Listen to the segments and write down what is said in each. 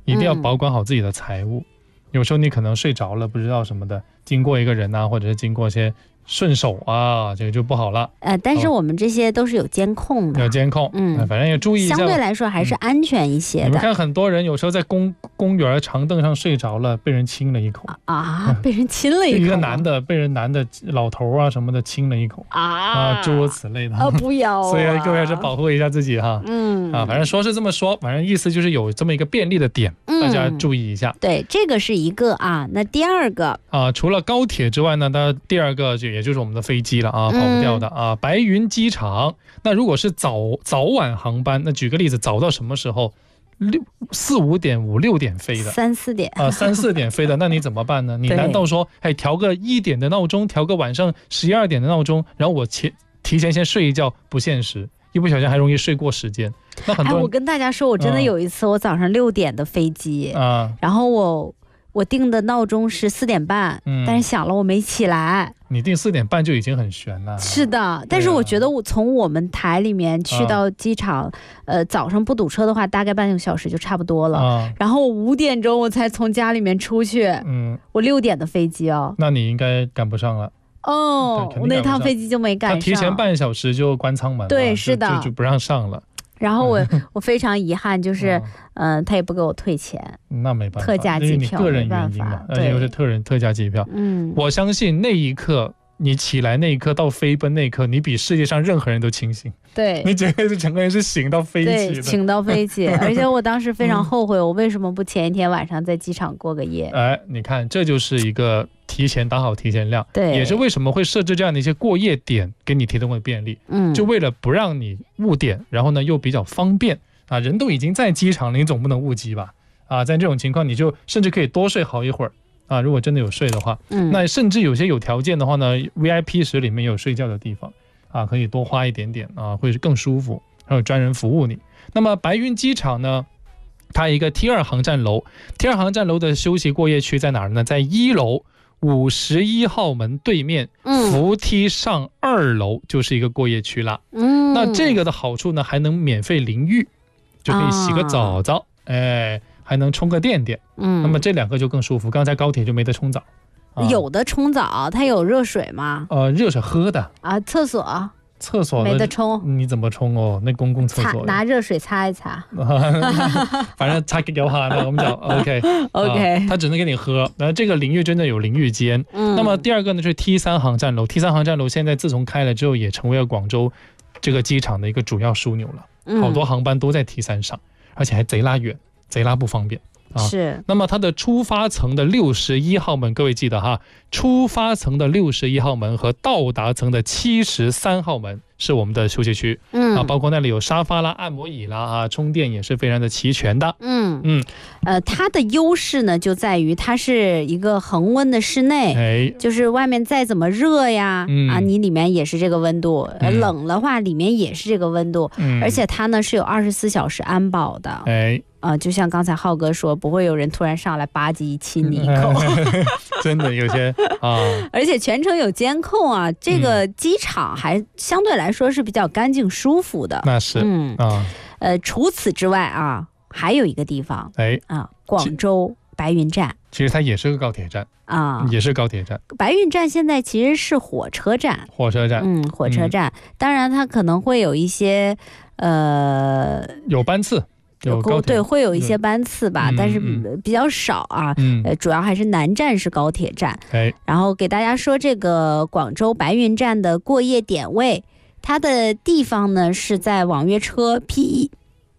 一定要保管好自己的财物。有时候你可能睡着了不知道什么的，经过一个人啊，或者是经过一些顺手啊，这个就不好了。 但是我们这些都是有监控的， 有监控，反正也注意一下。 相对来说还是安全一些的。 你们看很多人有时候在公园长凳上睡着了，被人亲了一口被人亲了一口， 一个男的被人男的老头啊什么的亲了一口诸如此类的不要所以各位还是保护一下自己哈。反正说是这么说，反正意思就是有这么一个便利的点，大家注意一下。 对，这个是一个那第二个除了高铁之外呢，那第二个也就是我们的飞机了跑不掉的白云机场。那如果是早晚航班，那举个例子，早到什么时候？4、5点、5、6点飞的 ，3、4点 3、4点飞的，那你怎么办呢？你难道说调个1点的闹钟，调个晚上12点的闹钟，然后我提前先睡一觉，不现实，一不小心还容易睡过时间。那很多人我跟大家说，我真的有一次，我早上6点的飞机然后我定的闹钟是4点半，但是响了我没起来。 你定4点半就已经很悬了。 是的，但是我觉得从我们台里面去到机场，早上不堵车的话，大概半个小时就差不多了。然后我5点钟我才从家里面出去，我6点的飞机那你应该赶不上了。 我那趟飞机就没赶上。 他提前半小时就关舱门了， 对，是的， 就不让上了。 然后我非常遗憾，就是他也不给我退钱， 那没办法， 特价机票， 因为你个人原因嘛，而且又是特价机票。我相信那一刻你起来那一刻到飞奔那一刻，你比世界上任何人都清醒。 对， 你整个人是醒到飞起的， 对，醒到飞起。而且我当时非常后悔，我为什么不前一天晚上在机场过个夜？ 你看，这就是一个提前打好提前量， 对， 也是为什么会设置这样的一些过夜点，给你提供的便利。就为了不让你误点，然后呢又比较方便人都已经在机场了，你总不能误机吧？在这种情况，你就甚至可以多睡好一会儿。如果真的有睡的话，那甚至有些有条件的话呢 ，VIP 室里面有睡觉的地方可以多花一点点会更舒服，还有专人服务你。那么白云机场呢，它一个 T2 航站楼，T2 航站楼的休息过夜区在哪儿呢？在1楼51号门对面，扶梯上2楼就是一个过夜区了。那这个的好处呢，还能免费淋浴，就可以洗个澡澡，还能冲个电。那么这2个就更舒服。刚才高铁就没得冲澡， 有的冲澡，它有热水吗？ 热水喝的厕所没得冲， 你怎么冲那公共厕所拿热水擦一擦反正擦给掉哈，那我们讲 OK 他只能给你喝。然后这个淋浴真的有淋浴间。那么第二个呢，就是 T3 航站楼。T3 航站楼现在自从开了之后，也成为了广州这个机场的一个主要枢纽了。好多航班都在 T3 上，而且还贼拉远，贼拉不方便。 是。 那么它的出发层的61号门，各位记得哈，出发层的61号门和到达层的73号门是我们的休息区。包括那里有沙发啦、按摩椅啦充电也是非常的齐全的。 它的优势呢就在于它是一个恒温的室内，就是外面再怎么热呀你里面也是这个温度，冷的话里面也是这个温度，而且它呢是有24小时安保的。就像刚才浩哥说，不会有人突然上来吧唧亲你一口真的有些而且全程有监控这个机场还相对来说是比较干净舒服的。 那是除此之外还有一个地方广州白云站， 其实它也是个高铁站也是高铁站。 白云站现在其实是火车站。火车站当然它可能会有一些有班次， 对，会有一些班次吧，但是比较少主要还是南站是高铁站。然后给大家说这个广州白云站的过夜点位，它的地方呢是在网约车 P1。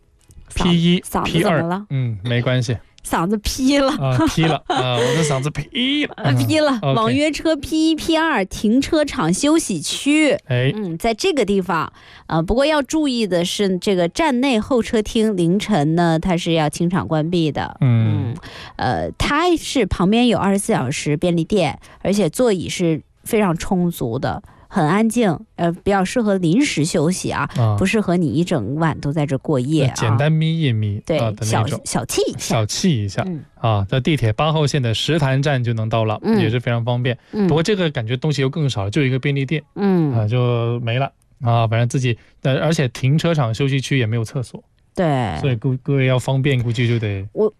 P1 嗓子怎么了？ 没关系， 嗓子劈了劈了我的嗓子劈了网约车 P1 P2 停车场休息区。在这个地方不过要注意的是，这个站内候车厅凌晨呢它是要清场关闭的。它是旁边有24小时便利店，而且座椅是非常充足的，很安静，比较适合临时休息不适合你一整晚都在这过夜简单眯一眯， 对，小憩一下在地铁8号线的石潭站就能到了，也是非常方便。不过这个感觉东西又更少，就一个便利店就没了反正自己而且停车场休息区也没有厕所。 对， 所以各位要方便，估计就得